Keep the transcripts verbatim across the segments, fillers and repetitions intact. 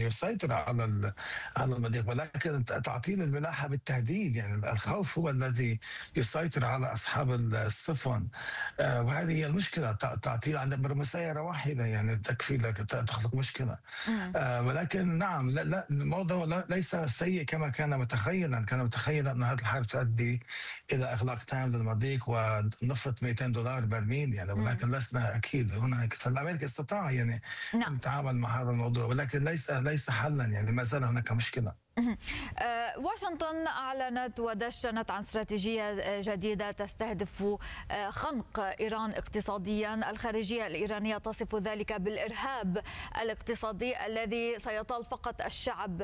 يسيطر على على المضيق، ولكن تعطيل الملاحة بالتهديد، يعني الخوف هو الذي يسيطر على أصحاب السفن. آه، وهذه هي المشكلة. تعطيل عند مسيرة واحدة يعني تكفي لك تخلق مشكلة. مم. آه، ولكن نعم، لا, لا الموضوع لا ليس سيء كما كان متخيلا. كان متخيلا أن هذه الحرب تؤدي إلى إغلاق تام للمضيق ونفط مئتين دولار برميل يعني، مم. ولكن لسنا أكيد هناك. فالأمريكا استطاع يعني أن نعم. يتعامل مع هذا الموضوع، ولكن ليس ليس حلا يعني، ما زال هناك مشكلة. آه، واشنطن أعلنت ودشنت عن استراتيجية جديدة تستهدف آه، خنق إيران اقتصاديا. الخارجية الإيرانية تصف ذلك بالإرهاب الاقتصادي الذي سيطال فقط الشعب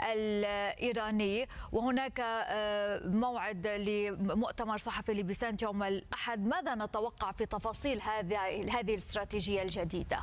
الإيراني. وهناك آه، موعد لمؤتمر صحفي لبيسنت يوم الأحد. ماذا نتوقع في تفاصيل هذه هذه الاستراتيجية الجديدة؟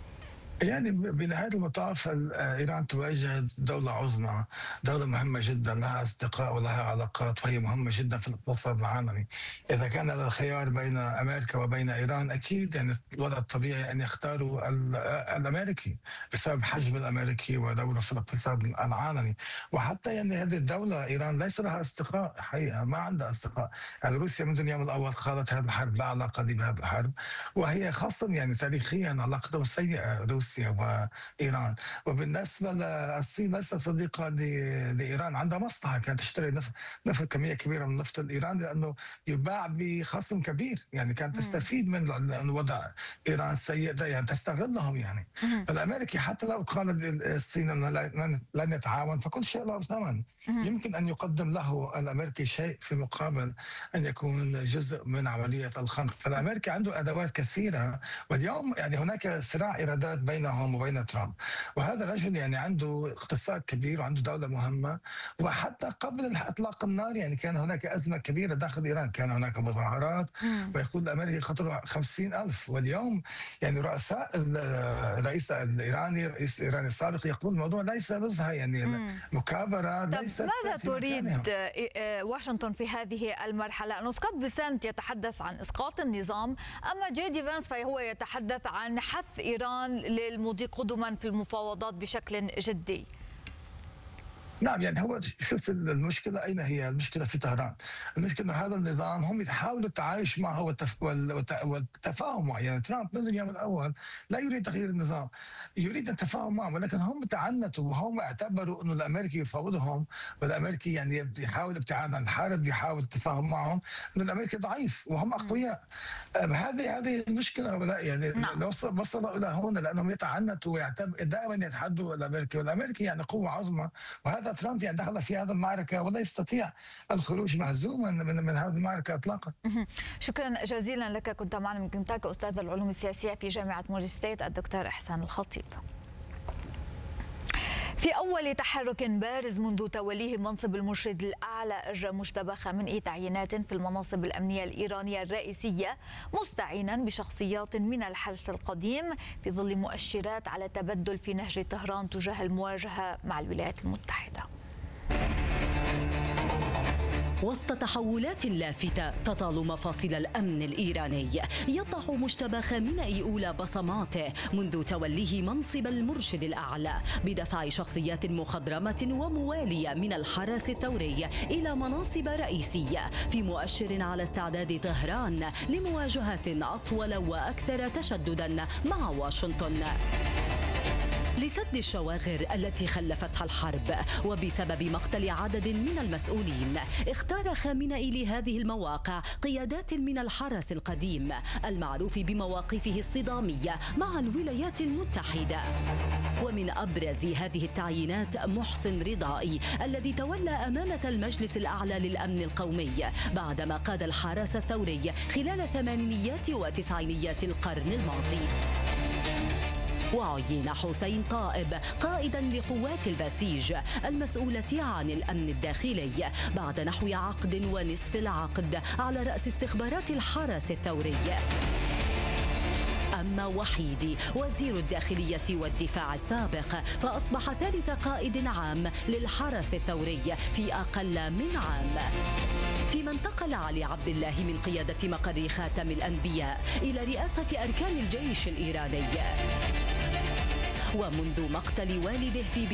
يعني بنهاية المطاف إيران تواجه دولة عظمى، دولة مهمة جدا، لها أصدقاء ولها علاقات، وهي مهمة جدا في الاقتصاد العالمي. إذا كان الخيار بين أمريكا وبين إيران، أكيد يعني الوضع الطبيعي أن يختاروا الأمريكي بسبب حجم الأمريكي ودوره في الاقتصاد العالمي. وحتى يعني هذه الدولة إيران ليس لها أصدقاء حقيقة، ما عندها أصدقاء. يعني روسيا منذ اليوم الأول قالت هذه الحرب لا علاقة لي بهذه الحرب، وهي خاصة يعني تاريخيا علاقتهم سيئة روسيا وإيران. وبالنسبة للصين ليست صديقة لإيران، عندها مصلحة، كانت تشتري نفط نفط كمية كبيرة من النفط الإيراني لأنه يباع بخصم كبير، يعني كانت تستفيد من وضع إيران السيء ده، يعني تستغلهم يعني. فالأمريكي حتى لو قال الصين أنه لن يتعاون فكل شيء له ثمن. يمكن أن يقدم له الأمريكي شيء في مقابل أن يكون جزء من عملية الخنق. فالأمريكي عنده أدوات كثيرة، واليوم يعني هناك صراع إيرادات بين بينهم وبين ترامب. وهذا الرجل يعني عنده اقتصاد كبير وعنده دولة مهمة. وحتى قبل اطلاق النار يعني كان هناك أزمة كبيرة داخل إيران، كان هناك مظاهرات ويقول الأمريكي خطر خمسين ألف. واليوم يعني رؤساء الرئيس الإيراني الرئيس الإيراني السابق يقول الموضوع ليس نزهة يعني مم. مكابرة ليست. ماذا تريد واشنطن في هذه المرحلة؟ أنه سكوت بيسنت يتحدث عن إسقاط النظام، أما جي دي فانس فهو يتحدث عن حث إيران للمضي قدما في المفاوضات بشكل جدي. نعم، يعني هو شوف المشكلة أين هي؟ المشكلة في طهران. المشكلة أن هذا النظام هم يحاولوا التعايش معه والتفاهم معه. يعني ترامب من اليوم الأول لا يريد تغيير النظام، يريد التفاهم معه، ولكن هم تعنتوا وهم اعتبروا أنه الأمريكي يفاوضهم، والأمريكي يعني يحاول الابتعاد عن الحرب، يحاول التفاهم معهم، أن الأمريكي ضعيف وهم أقوياء. هذه هذه المشكلة يعني. نعم. وصل وصلوا إلى هنا لأنهم يتعنتوا ويعتبروا دائما يتحدوا الأمريكي، والأمريكي يعني قوة عظمى. وهذا ترامب يعني دخل في هذه المعركة ولا يستطيع الخروج مهزوما من, من هذه المعركة إطلاقا. شكرا جزيلا لك. كنت معنا من كنتاكا أستاذ العلوم السياسية في جامعة موري ستيت الدكتور إحسان الخطيب. في أول تحرك بارز منذ توليه منصب المرشد الأعلى، أجرى مجتبى خامنئي تعيينات في المناصب الأمنية الإيرانية الرئيسية، مستعينا بشخصيات من الحرس القديم في ظل مؤشرات على تبدل في نهج طهران تجاه المواجهة مع الولايات المتحدة. وسط تحولات لافتة تطال مفاصل الأمن الإيراني، يضع مجتبى خامنئي أولى بصماته منذ توليه منصب المرشد الأعلى بدفع شخصيات مخضرمة وموالية من الحرس الثوري إلى مناصب رئيسية، في مؤشر على استعداد طهران لمواجهات أطول وأكثر تشددا مع واشنطن لسد الشواغر التي خلفتها الحرب. وبسبب مقتل عدد من المسؤولين، اختار خامنئي لهذه المواقع قيادات من الحرس القديم المعروف بمواقفه الصدامية مع الولايات المتحدة. ومن أبرز هذه التعيينات محسن رضائي الذي تولى أمانة المجلس الأعلى للأمن القومي بعدما قاد الحرس الثوري خلال ثمانينيات وتسعينيات القرن الماضي. وعين حسين طائب قائدا لقوات البسيج المسؤولة عن الأمن الداخلي بعد نحو عقد ونصف العقد على رأس استخبارات الحرس الثوري. أما وحيدي وزير الداخلية والدفاع السابق فأصبح ثالث قائد عام للحرس الثوري في أقل من عام، فيما انتقل علي عبد الله من قيادة مقر خاتم الأنبياء إلى رئاسة أركان الجيش الإيراني. ومنذ مقتل والده في